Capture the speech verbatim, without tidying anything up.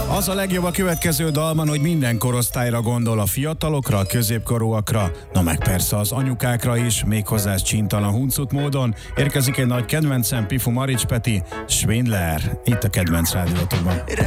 Az a legjobb a következő dalban, hogy minden korosztályra gondol, a fiatalokra, a középkorúakra, na meg persze az anyukákra is, méghozzá csintalan huncut módon. Érkezik egy nagy kedvencem, Pifu Marics Peti, Svindler, itt a kedvenc rádiótokban.